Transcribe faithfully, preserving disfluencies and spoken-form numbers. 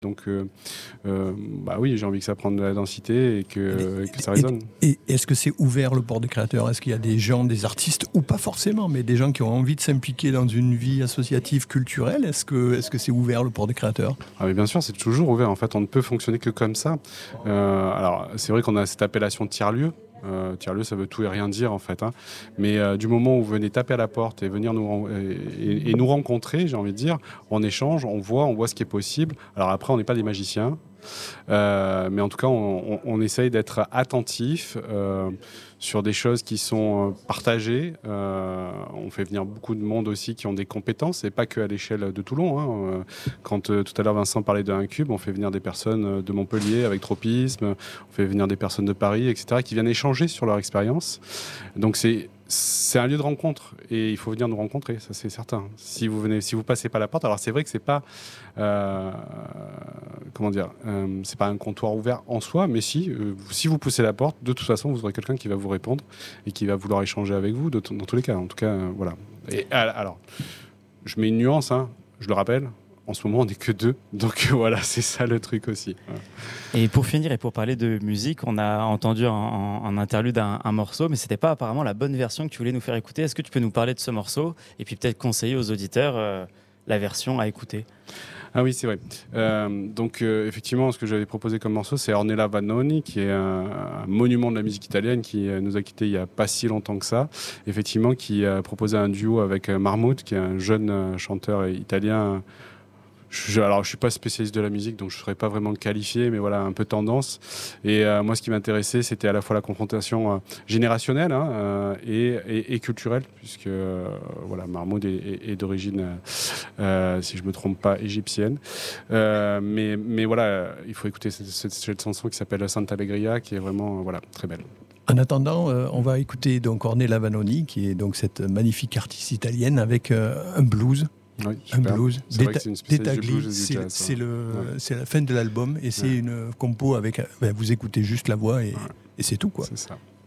Donc, euh, euh, bah oui, j'ai envie que ça prenne de la densité et que, et que ça résonne. Et, et est-ce que c'est ouvert le port des créateurs ? Est-ce qu'il y a des gens, des artistes, ou pas forcément, mais des gens qui ont envie de s'impliquer dans une vie associative culturelle ? Est-ce que, est-ce que c'est ouvert le port des créateurs ? Ah mais bien sûr, c'est toujours ouvert. En fait, on ne peut fonctionner que comme ça. Euh, alors, c'est vrai qu'on a cette appellation tiers-lieu. Euh, tiers-lieu, ça veut tout et rien dire en fait. Hein. Mais euh, du moment où vous venez taper à la porte et venir nous et, et, et nous rencontrer, j'ai envie de dire, on échange, on voit, on voit ce qui est possible. Alors après, on n'est pas des magiciens, euh, mais en tout cas, on, on, on essaye d'être attentif euh, sur des choses qui sont partagées. Euh, on fait venir beaucoup de monde aussi qui ont des compétences, et pas que à l'échelle de Toulon. Hein. Quand euh, tout à l'heure Vincent parlait de un cube, on fait venir des personnes de Montpellier avec Tropisme, on fait venir des personnes de Paris, et cetera, qui viennent échanger sur leur expérience. Donc c'est c'est un lieu de rencontre et il faut venir nous rencontrer, ça c'est certain. Si vous venez, si vous passez pas la porte, alors c'est vrai que c'est pas, euh, comment dire, euh, c'est pas un comptoir ouvert en soi, mais si, euh, si vous poussez la porte, de toute façon, vous aurez quelqu'un qui va vous répondre et qui va vouloir échanger avec vous, de t- dans tous les cas. En tout cas, euh, voilà. Et alors, je mets une nuance, hein, je le rappelle. En ce moment, on n'est que deux, donc voilà, c'est ça le truc aussi. Et pour finir et pour parler de musique, on a entendu en, en interlude un, un morceau, mais c'était pas apparemment la bonne version que tu voulais nous faire écouter. Est-ce que tu peux nous parler de ce morceau et puis peut-être conseiller aux auditeurs euh, la version à écouter ? Ah oui, c'est vrai. Euh, donc euh, effectivement, ce que j'avais proposé comme morceau, c'est Ornella Vanoni, qui est un, un monument de la musique italienne, qui euh, nous a quittés il n'y a pas si longtemps que ça. Effectivement, qui a proposé un duo avec euh, Marmoud, qui est un jeune euh, chanteur italien. Je, alors, je suis pas spécialiste de la musique, donc je ne saurais pas vraiment le qualifier, mais voilà, un peu tendance. Et euh, moi, ce qui m'intéressait, c'était à la fois la confrontation euh, générationnelle hein, euh, et, et, et culturelle, puisque euh, voilà, Mahmoud est, est, est d'origine, euh, si je me trompe pas, égyptienne. Euh, mais, mais voilà, il faut écouter cette, cette, cette chanson qui s'appelle Santa Allegria, qui est vraiment euh, voilà, très belle. En attendant, euh, on va écouter donc Ornella Vanoni, qui est donc cette magnifique artiste italienne avec euh, un blues. Oui, un blues, c'est, c'est, c'est, c'est, le, ouais. c'est la fin de l'album et c'est ouais. une compo avec, ben, vous écoutez juste la voix et, ouais. et c'est tout quoi. C'est ça.